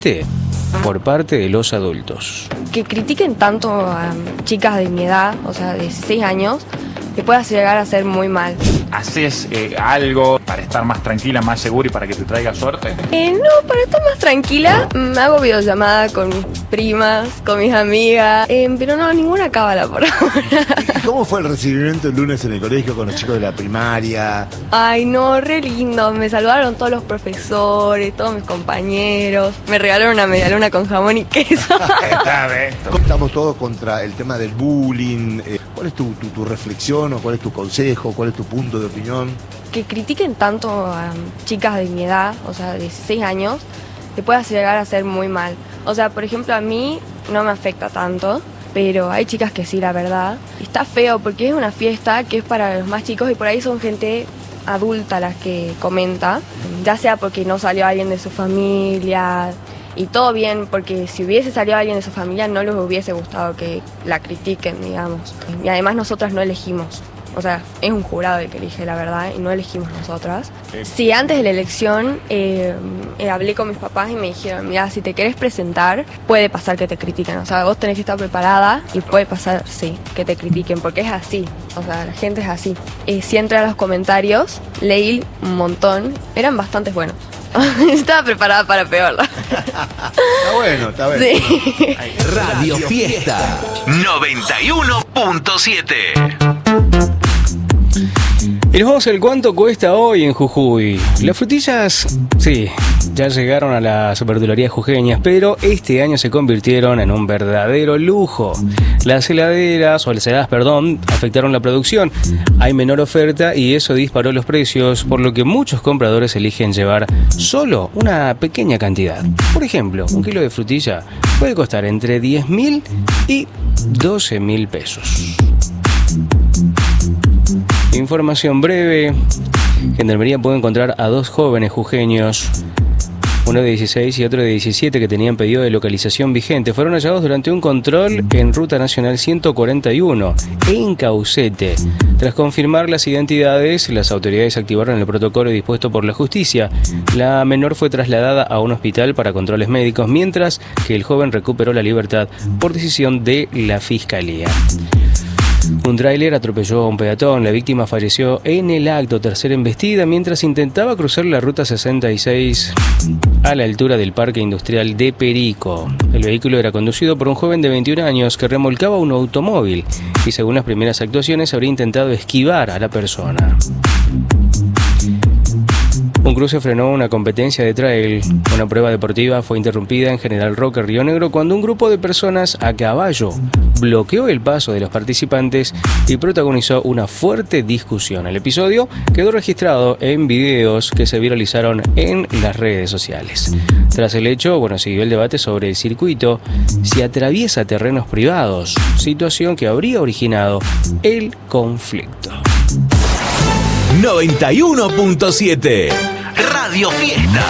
por parte de los adultos. Que critiquen tanto a chicas de mi edad, o sea, de 16 años, que pueda llegar a ser muy mal. ¿Haces algo para estar más tranquila, más segura y para que te traiga suerte? No, para estar más tranquila, hago videollamada con mis primas, con mis amigas, pero no, ninguna cábala por ahora. ¿Y cómo fue el recibimiento el lunes en el colegio con los chicos de la primaria? Ay, no, re lindo, me saludaron todos los profesores, todos mis compañeros, me regalaron una medialuna con jamón y queso. Estamos todos contra el tema del bullying. ¿Cuál es tu reflexión o cuál es tu consejo, cuál es tu punto de opinión? Que critiquen tanto a chicas de mi edad, o sea, de 16 años, que pueda llegar a ser muy mal. O sea, por ejemplo, a mí no me afecta tanto, pero hay chicas que sí, la verdad. Está feo porque es una fiesta que es para los más chicos y por ahí son gente adulta las que comenta, ya sea porque no salió alguien de su familia. Y todo bien, porque si hubiese salido alguien de su familia no les hubiese gustado que la critiquen, digamos. Y además nosotras no elegimos. O sea, es un jurado el que elige, la verdad, y no elegimos nosotras. Sí, antes de la elección hablé con mis papás y me dijeron, mira, si te querés presentar, puede pasar que te critiquen. O sea, vos tenés que estar preparada y puede pasar, sí, que te critiquen, porque es así. O sea, la gente es así. Si entré a los comentarios, leí un montón, eran bastante buenos. Estaba preparada para peor. Está bueno, está bueno. Sí. Radio Fiesta 91.7. Y nos vamos al cuánto cuesta hoy en Jujuy. Las frutillas, sí, ya llegaron a las verdulerías jujeñas, pero este año se convirtieron en un verdadero lujo. Las heladas, afectaron la producción. Hay menor oferta y eso disparó los precios, por lo que muchos compradores eligen llevar solo una pequeña cantidad. Por ejemplo, un kilo de frutilla puede costar entre 10.000 y 12.000 pesos. Información breve. Gendarmería pudo encontrar a dos jóvenes jujeños, uno de 16 y otro de 17, que tenían pedido de localización vigente. Fueron hallados durante un control en Ruta Nacional 141 en Caucete. Tras confirmar las identidades, las autoridades activaron el protocolo dispuesto por la justicia. La menor fue trasladada a un hospital para controles médicos, mientras que el joven recuperó la libertad por decisión de la Fiscalía. Un tráiler atropelló a un peatón. La víctima falleció en el acto. Tercera embestida mientras intentaba cruzar la ruta 66 a la altura del Parque Industrial de Perico. El vehículo era conducido por un joven de 21 años que remolcaba un automóvil y, según las primeras actuaciones, habría intentado esquivar a la persona. Un cruce frenó una competencia de trail. Una prueba deportiva fue interrumpida en General Roque, Río Negro, cuando un grupo de personas a caballo bloqueó el paso de los participantes y protagonizó una fuerte discusión. El episodio quedó registrado en videos que se viralizaron en las redes sociales. Tras el hecho, siguió el debate sobre el circuito, si atraviesa terrenos privados, situación que habría originado el conflicto. 91.7 Radio Fiesta.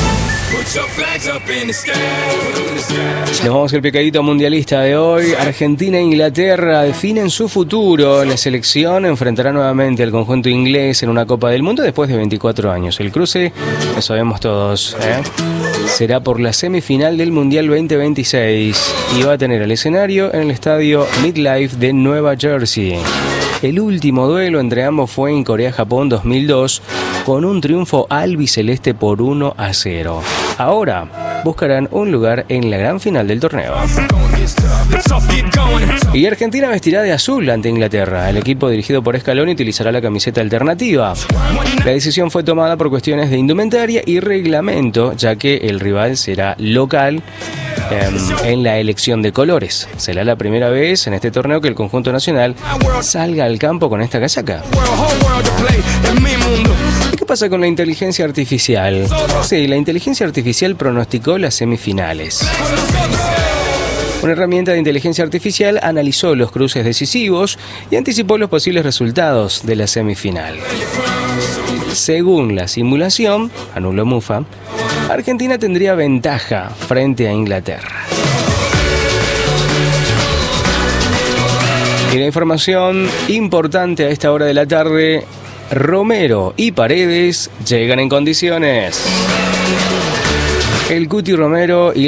Nos vamos al pecadito mundialista de hoy. Argentina e Inglaterra definen su futuro. La selección enfrentará nuevamente al conjunto inglés en una Copa del Mundo después de 24 años. El cruce, lo sabemos todos, será por la semifinal del Mundial 2026 y va a tener el escenario en el estadio MetLife de Nueva Jersey. El último duelo entre ambos fue en Corea-Japón 2002, con un triunfo albiceleste por 1-0. Ahora buscarán un lugar en la gran final del torneo. Y Argentina vestirá de azul ante Inglaterra. El equipo dirigido por Scaloni utilizará la camiseta alternativa. La decisión fue tomada por cuestiones de indumentaria y reglamento, ya que el rival será local en la elección de colores. Será la primera vez en este torneo que el conjunto nacional salga al campo con esta casaca. ¿Qué pasa con la inteligencia artificial? Sí, la inteligencia artificial pronosticó las semifinales. Una herramienta de inteligencia artificial analizó los cruces decisivos y anticipó los posibles resultados de la semifinal. Según la simulación, anuló Mufa, Argentina tendría ventaja frente a Inglaterra. Y la información importante a esta hora de la tarde: Romero y Paredes llegan en condiciones. El Cuti Romero y